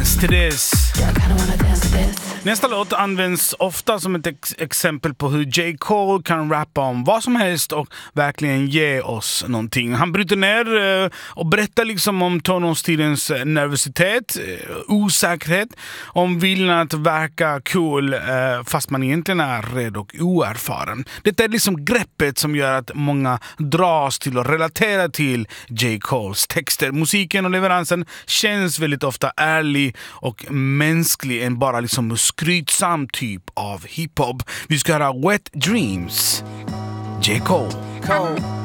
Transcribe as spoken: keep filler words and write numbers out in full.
dance to this. Nästa låt används ofta som ett ex- exempel på hur J. Cole kan rappa om vad som helst och verkligen ge oss någonting. Han bryter ner eh, och berättar liksom om tonårstidens nervositet, eh, osäkerhet, om viljan att verka cool eh, fast man egentligen är rädd och oerfaren. Detta är liksom greppet som gör att många dras till och relaterar till J. Coles texter. Musiken och leveransen känns väldigt ofta ärlig och mänsklig än bara liksom skrytsam typ av hiphop. Vi ska höra Wet Dreams, J. Cole. Cole.